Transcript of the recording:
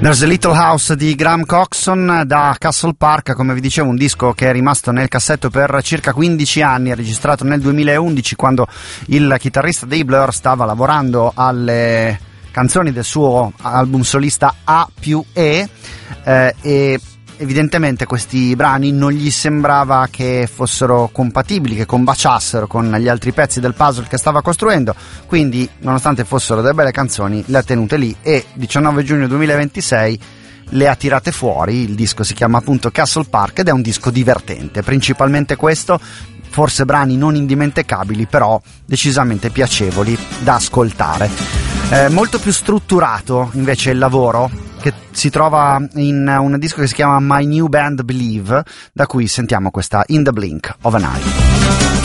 There's a Little House di Graham Coxon da Castle Park, come vi dicevo un disco che è rimasto nel cassetto per circa 15 anni, registrato nel 2011 quando il chitarrista dei Blur stava lavorando alle canzoni del suo album solista A+E e evidentemente questi brani non gli sembrava che fossero compatibili, che combaciassero con gli altri pezzi del puzzle che stava costruendo, quindi nonostante fossero delle belle canzoni le ha tenute lì e 19 giugno 2026 le ha tirate fuori. Il disco si chiama appunto Castle Park ed è un disco divertente, principalmente questo, forse brani non indimenticabili però decisamente piacevoli da ascoltare. Molto più strutturato invece il lavoro, che si trova in un disco che si chiama My New Band Believe, da cui sentiamo questa In the Blink of an Eye.